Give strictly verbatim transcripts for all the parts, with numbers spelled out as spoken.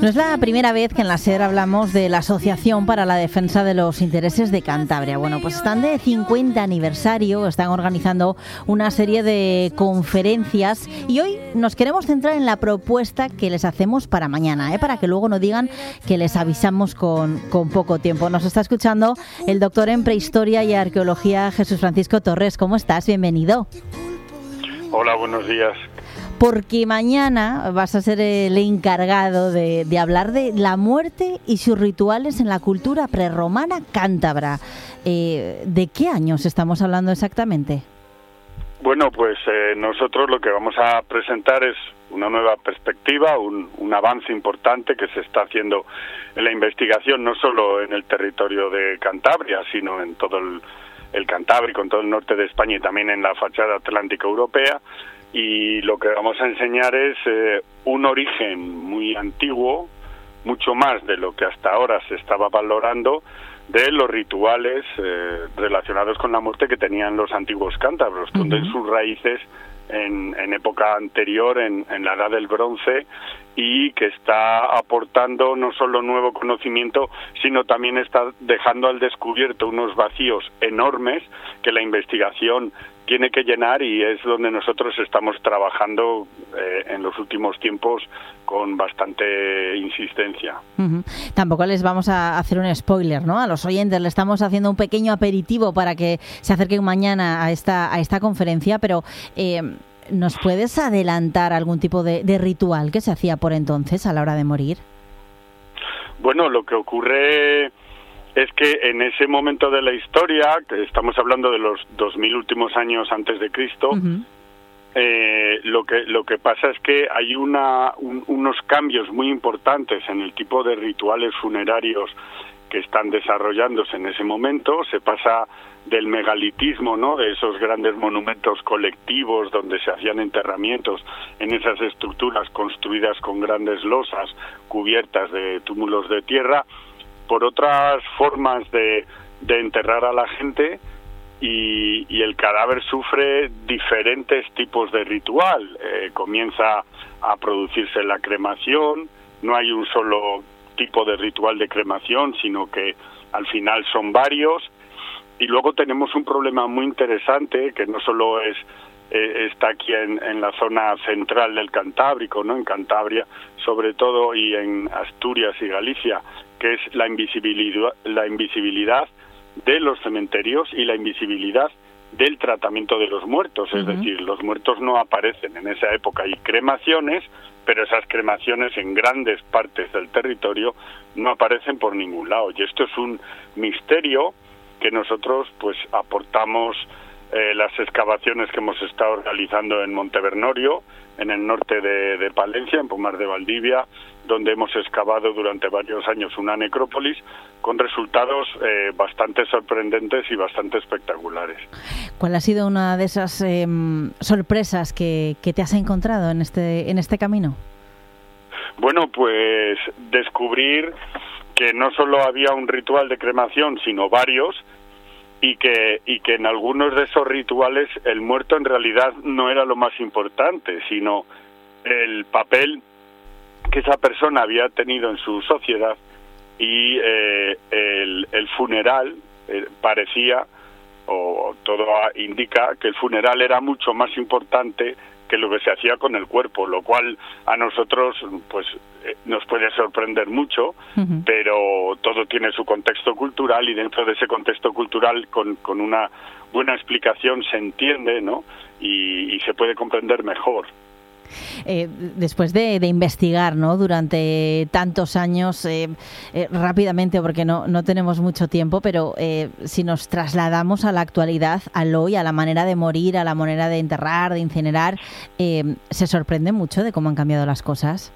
No es la primera vez que en la SER hablamos de la Asociación para la Defensa de los Intereses de Cantabria. Bueno, pues están de cincuenta aniversario, están organizando una serie de conferencias y hoy nos queremos centrar en la propuesta que les hacemos para mañana, ¿eh? Para que luego no digan que les avisamos con, con poco tiempo. Nos está escuchando el doctor en Prehistoria y Arqueología, Jesús Francisco Torres. ¿Cómo estás? Bienvenido. Hola, buenos días. Porque mañana vas a ser el encargado de, de hablar de la muerte y sus rituales en la cultura prerromana cántabra. Eh, ¿De qué años estamos hablando exactamente? Bueno, pues eh, nosotros lo que vamos a presentar es una nueva perspectiva, un, un avance importante que se está haciendo en la investigación, no solo en el territorio de Cantabria, sino en todo el, el Cantábrico, en todo el norte de España y también en la fachada atlántica europea. Y lo que vamos a enseñar es eh, un origen muy antiguo, mucho más de lo que hasta ahora se estaba valorando, de los rituales eh, relacionados con la muerte que tenían los antiguos cántabros, uh-huh. donde sus raíces en, en época anterior, en, en la Edad del Bronce, y que está aportando no solo nuevo conocimiento, sino también está dejando al descubierto unos vacíos enormes que la investigación tiene que llenar, y es donde nosotros estamos trabajando eh, en los últimos tiempos con bastante insistencia. Uh-huh. Tampoco les vamos a hacer un spoiler, ¿no? A los oyentes le estamos haciendo un pequeño aperitivo para que se acerquen mañana a esta a esta conferencia, pero eh, ¿nos puedes adelantar algún tipo de, de ritual que se hacía por entonces a la hora de morir? Bueno, lo que ocurre es que en ese momento de la historia, que estamos hablando de los dos mil últimos años antes de Cristo, uh-huh. eh, lo que lo que pasa es que hay una un, unos cambios muy importantes en el tipo de rituales funerarios que están desarrollándose en ese momento. Se pasa del megalitismo, ¿no?, de esos grandes monumentos colectivos donde se hacían enterramientos en esas estructuras construidas con grandes losas cubiertas de túmulos de tierra, por otras formas de, de enterrar a la gente, y, y el cadáver sufre diferentes tipos de ritual. Eh, comienza a producirse la cremación, no hay un solo tipo de ritual de cremación, sino que al final son varios, y luego tenemos un problema muy interesante que no solo es eh, está aquí en, en la zona central del Cantábrico, ¿no?, en Cantabria sobre todo, y en Asturias y Galicia, que es la invisibilidad, la invisibilidad de los cementerios y la invisibilidad del tratamiento de los muertos. Uh-huh. Es decir, los muertos no aparecen en esa época. Hay cremaciones, pero esas cremaciones en grandes partes del territorio no aparecen por ningún lado. Y esto es un misterio que nosotros pues aportamos eh, las excavaciones que hemos estado realizando en Montevernorio, en el norte de, de Palencia, en Pomar de Valdivia, donde hemos excavado durante varios años una necrópolis con resultados eh, bastante sorprendentes y bastante espectaculares. ¿Cuál ha sido una de esas eh, sorpresas que, que te has encontrado en este, en este camino? Bueno, pues descubrir que no solo había un ritual de cremación, sino varios, y que y que en algunos de esos rituales el muerto en realidad no era lo más importante, sino el papel que esa persona había tenido en su sociedad, y eh, el, el funeral eh, parecía, o todo indica, que el funeral era mucho más importante que lo que se hacía con el cuerpo, lo cual a nosotros pues eh, nos puede sorprender mucho, uh-huh. pero todo tiene su contexto cultural, y dentro de ese contexto cultural con, con una buena explicación se entiende, ¿no?, y, y se puede comprender mejor. Eh, después de, de investigar, ¿no?, durante tantos años, eh, eh, rápidamente, porque no, no tenemos mucho tiempo, pero eh, si nos trasladamos a la actualidad, al hoy, a la manera de morir, a la manera de enterrar, de incinerar, eh, ¿se sorprende mucho de cómo han cambiado las cosas?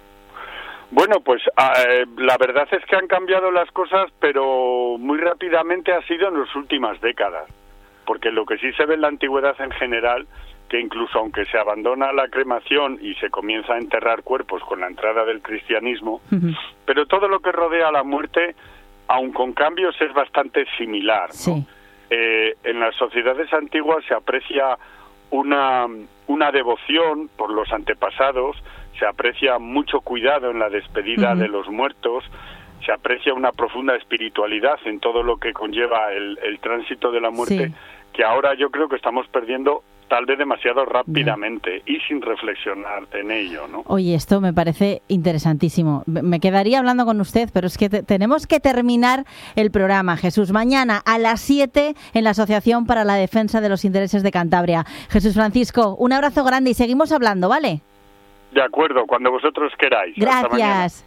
Bueno, pues eh, la verdad es que han cambiado las cosas, pero muy rápidamente ha sido en las últimas décadas, porque lo que sí se ve en la antigüedad en general, que incluso aunque se abandona la cremación y se comienza a enterrar cuerpos con la entrada del cristianismo, uh-huh. pero todo lo que rodea a la muerte, aun con cambios, es bastante similar, ¿no? Sí. Eh, en las sociedades antiguas se aprecia una, una devoción por los antepasados se aprecia mucho cuidado en la despedida uh-huh. de los muertos, se aprecia una profunda espiritualidad en todo lo que conlleva el, el tránsito de la muerte, sí. que ahora yo creo que estamos perdiendo tal vez demasiado rápidamente y sin reflexionar en ello, ¿no? Oye, esto me parece interesantísimo. Me quedaría hablando con usted, pero es que te, tenemos que terminar el programa, Jesús. Mañana a las siete en la Asociación para la Defensa de los Intereses de Cantabria. Jesús Francisco, un abrazo grande y seguimos hablando, ¿vale? De acuerdo, cuando vosotros queráis. Gracias.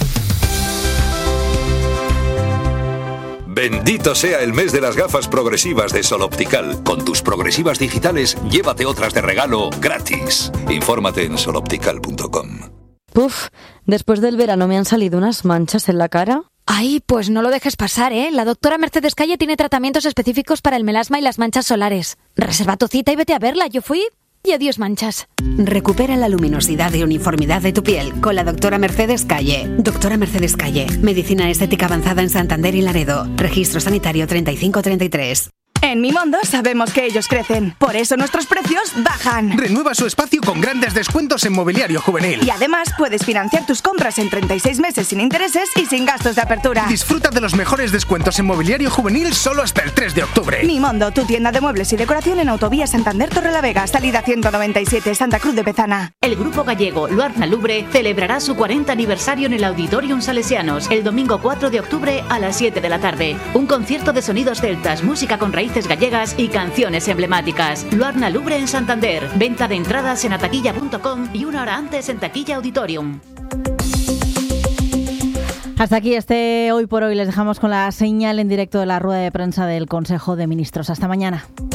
Bendito sea el mes de las gafas progresivas de Sol Optical. Con tus progresivas digitales, llévate otras de regalo gratis. Infórmate en sol optical punto com. Puf, después del verano me han salido unas manchas en la cara. Ay, pues no lo dejes pasar, ¿eh? La doctora Mercedes Calle tiene tratamientos específicos para el melasma y las manchas solares. Reserva tu cita y vete a verla. Yo fui y adiós manchas. Recupera la luminosidad y uniformidad de tu piel con la doctora Mercedes Calle. Doctora Mercedes Calle, medicina estética avanzada en Santander y Laredo. Registro sanitario treinta y cinco treinta y tres. En Mimondo sabemos que ellos crecen, por eso nuestros precios bajan. Renueva su espacio con grandes descuentos en mobiliario juvenil. Y además puedes financiar tus compras en treinta y seis meses sin intereses y sin gastos de apertura. Disfruta de los mejores descuentos en mobiliario juvenil solo hasta el tres de octubre. Mimondo, tu tienda de muebles y decoración en Autovía Santander Torrelavega, salida ciento noventa y siete, Santa Cruz de Bezana. El grupo gallego Luarna Lubre celebrará su cuarenta aniversario en el Auditorium Salesianos el domingo cuatro de octubre a las siete de la tarde. Un concierto de sonidos celtas, música con raíces gallegas y canciones emblemáticas. Luarna Lubre en Santander. Venta de entradas en ataquilla punto com y una hora antes en Taquilla Auditorium. Hasta aquí este Hoy por Hoy. Les dejamos con la señal en directo de la rueda de prensa del Consejo de Ministros. Hasta mañana.